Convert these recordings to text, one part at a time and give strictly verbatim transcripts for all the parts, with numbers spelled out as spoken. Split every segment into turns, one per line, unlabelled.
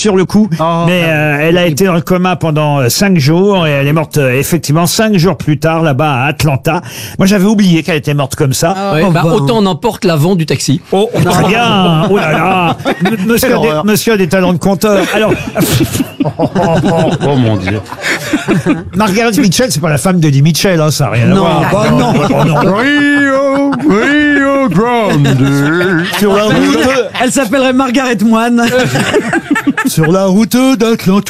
sur le coup,
Oh,
mais euh, elle a été dans le coma pendant euh, cinq jours et elle est morte euh, effectivement cinq jours plus tard là-bas à Atlanta. Moi, j'avais oublié qu'elle était morte comme ça.
Ouais, bah, autant on emporte l'avant du taxi.
Oh, très bien. Oh là là. M- Monsieur, a des, monsieur a des talents de conteur. Alors,
Oh mon Dieu.
Margaret Mitchell, c'est pas la femme d'Eddie Mitchell, hein, ça n'a rien à voir.
bah non.
Oh non.
Rio, Rio Grande.
Sur la route,
Elle s'appellerait Margaret Moine.
sur la route d'Atlanta.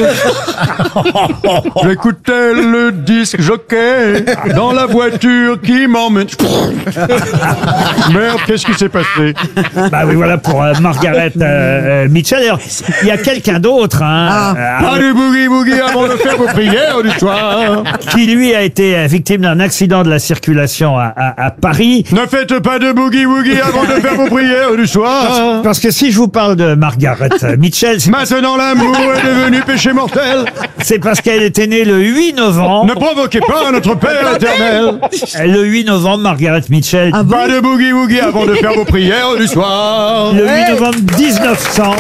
J'écoutais le disque jockey dans la voiture qui m'emmène. Merde, qu'est-ce qui s'est passé?
Bah oui, voilà pour euh, Margaret euh, euh, Mitchell. Alors, il y a quelqu'un d'autre, hein,
Pas du boogie boogie avant de faire vos prières du soir.
euh, qui lui a été euh, victime d'un accident de la circulation à, à, à Paris.
Ne faites pas de boogie woogie avant de faire vos prières du soir.
Parce que si je vous parle de Margaret Mitchell, c'est-
Maintenant l'amour est devenu péché mortel.
c'est parce qu'elle était née le huit
Ne
novembre.
provoquez pas notre Père éternel.
Le huit novembre, Margaret Mitchell.
Pas de boogie woogie avant de faire vos prières du soir.
Le huit novembre dix-neuf cents.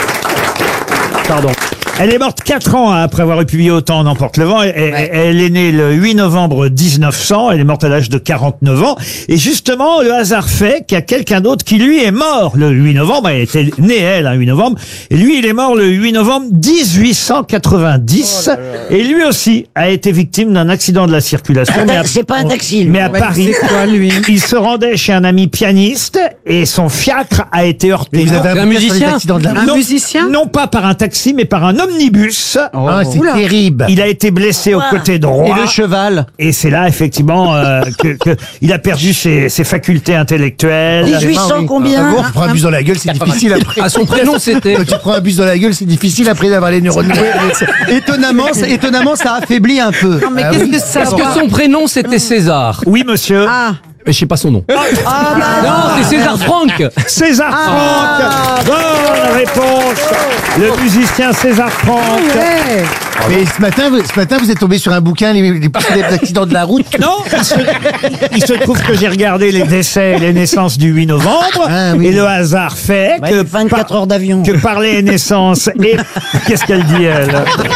Pardon. Elle est morte quatre ans après avoir publié Autant n'emporte le vent. Elle, elle- elle est née le huit novembre dix-neuf cents. Elle est morte à l'âge de quarante-neuf ans. Et justement, le hasard fait qu'il y a quelqu'un d'autre qui, lui, est mort le huit novembre. Elle était née, elle, un huit novembre. Et lui, il est mort le huit novembre dix-huit cent quatre-vingt-dix. Et lui aussi a été victime d'un accident de la circulation. Mais à-
C'est pas un taxi.
mais à
Ouais,
Paris.
c'est quoi, lui?
Il se rendait chez un ami pianiste et son fiacre a été heurté.
Un musicien.
Un
non,
musicien
non pas par un taxi, mais par un omnibus.
Ah, c'est
Oula.
terrible.
Il a été blessé au côté droit.
Et le cheval.
Et c'est là, effectivement, euh, que, que il a perdu ses, ses facultés intellectuelles.
dix-huit cents combien?
Bon, tu prends un bus dans la gueule, c'est difficile après.
À son prénom, c'était.
Quand tu prends un bus dans la gueule, c'est difficile après d'avoir les neurones.
Étonnamment, ça- étonnamment, ça affaiblit un peu.
Non, mais qu'est-ce que ça
Parce que
va
son prénom, c'était César.
Oui, monsieur.
Ah,
Mais je sais pas son nom. Non, c'est César Franck.
César Franck. Bonne réponse. Le musicien César Franck.
ouais.
Mais ce matin, vous, ce matin, vous êtes tombé sur un bouquin, les, les, les accidents de la route.
Non, il se, il se trouve que j'ai regardé les décès et les naissances du huit novembre.
Ah, oui.
Et le hasard fait
Bah,
que,
vingt-quatre heures d'avion.
que par les naissances et... Qu'est-ce qu'elle dit, elle?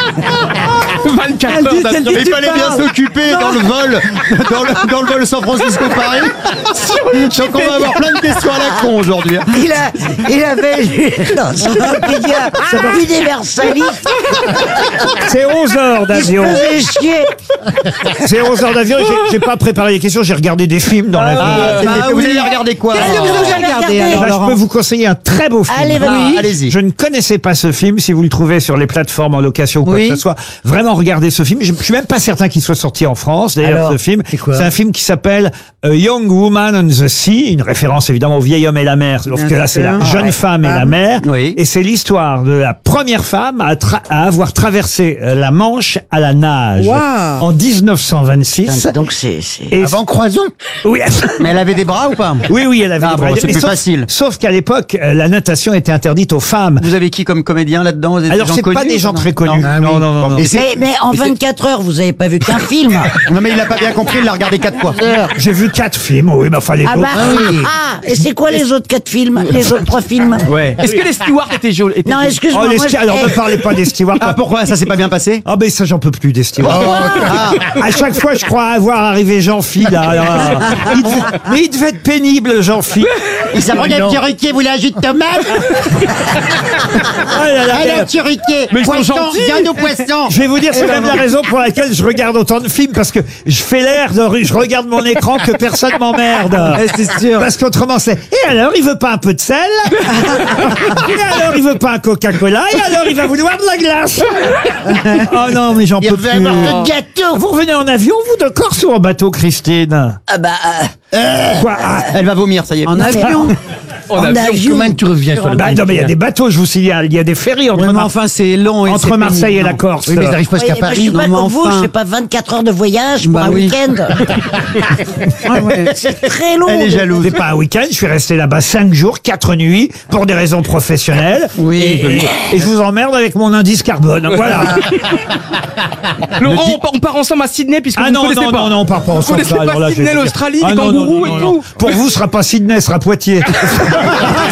Elle dit celle dont
Il
tu
fallait bien
parles.
s'occuper dans le vol, dans le, dans le vol San Francisco-Paris. Donc on va avoir plein de questions à la con aujourd'hui. hein.
Il a, il avait lu dans Wikipédia Universalis.
C'est onze heures
Il se
d'avion.
faisait chier.
C'est onze heures d'avion. et j'ai- J'ai pas préparé les questions, j'ai regardé des films dans la vie.
C'était-
Ah
vous
oui.
avez regardé quoi
Qu'est-ce que
alors
vous avez regardé alors,
Là, je
Laurent
peux vous conseiller un très beau film.
Allez, vas-y.
Ah, allez-y.
Je ne connaissais pas ce film. Si vous le trouvez sur les plateformes en location ou quoi
Oui.
que ce soit, vraiment regardez ce film. Je, je suis même pas certain qu'il soit sorti en France. D'ailleurs,
Alors,
ce film,
c'est quoi
c'est un film qui s'appelle A Young Woman on the Sea, une référence évidemment au vieil homme et la mer. Sauf que
Bien
là, c'est la
sûr.
jeune femme et la mer.
Oui.
Et c'est l'histoire de la première femme à, tra- à avoir traversé euh, la Manche à la nage
Wow.
en dix-neuf cent vingt-six.
Donc c'est, c'est...
Et
Avant Croison.
oui.
Mais elle avait des bras ou pas
Oui, oui, elle avait
Ah
des
bon,
bras.
c'est
Mais
plus
sauf-
facile.
Sauf qu'à l'époque, euh, la natation était interdite aux femmes.
Vous avez qui comme comédien là-dedans? Des
Alors,
gens
c'est pas
connus,
des gens
non
très connus.
Non.
Ah oui.
Non, non, non, non.
Et c'est-
Mais, mais en vingt-quatre heures, vous avez pas vu qu'un film.
Non, mais il a pas bien compris, il l'a regardé quatre fois.
J'ai vu quatre films, oui, mais enfin les
Ah
autres.
bah, ah, et c'est quoi les autres quatre films? Les autres trois films?
Ouais.
Est-ce que les stewards étaient jolis?
Non,
Oh,
excuse-moi.
les
moi,
sti-
je-
alors
eh,
ne parlez pas des stewards.
Ah, pourquoi ça s'est pas bien passé?
Ah ben ça j'en peux plus des stewards. À chaque fois je crois avoir arrivé Jean-Phi là. alors, il devait- mais il devait être pénible Jean-Phi.
Il s'appelle un petit riquet, vous voulez un jus de tomate?
Ah là là,
Allez, un
merde.
petit riquet.
Mais ils sont
Poisson,
gentils.
viande au poisson.
Je vais vous dire, c'est même la raison pour laquelle je regarde autant de films, parce que je fais l'air de, je regarde mon écran que personne m'emmerde.
Eh, c'est sûr.
Parce qu'autrement c'est, et alors il veut pas un peu de sel? Et alors il veut pas un Coca-Cola? Et alors il va vouloir de la glace? Oh non, mais j'en
Il
peux
veut
plus.
avoir le gâteau.
Vous revenez en avion, vous, de Corse ou en bateau, Christine?
Ah bah, euh,
Quoi? Ah,
Elle va vomir, ça y est.
En avion.
En
en
avion.
avion.
Comment tu reviens sur le
bah, non, mais il y a des bateaux, je vous signale, il y a des ferries entre,
Ouais, mais
Mar-
enfin, c'est long. Et
entre
c'est
Marseille et
pénible.
la Corse.
Oui, mais ils n'arrivent pas
Oui,
jusqu'à
bah, je
Paris.
suis pas
non, mais
comme vous,
enfin.
je fais pas vingt-quatre heures de voyage pour
Bah
un
oui.
week-end.
Ah ouais.
C'est très long.
Elle est jalouse.
C'est pas un week-end, je suis resté là-bas cinq jours, quatre nuits, pour des raisons professionnelles.
Oui.
Et, et je vous emmerde avec mon indice carbone. Voilà.
Laurent, on part, on part ensemble à Sydney puisque
Ah
vous ne
non,
connaissez
non,
pas.
non, non, on part pas
Vous
ensemble.
connaissez
ça, alors
pas
là, je vais
Sydney,
vous dire.
l'Australie,
Ah
les
non, non,
kangourous
non,
et
non,
tout.
non. Pour vous, ce sera pas Sydney, ce sera Poitiers.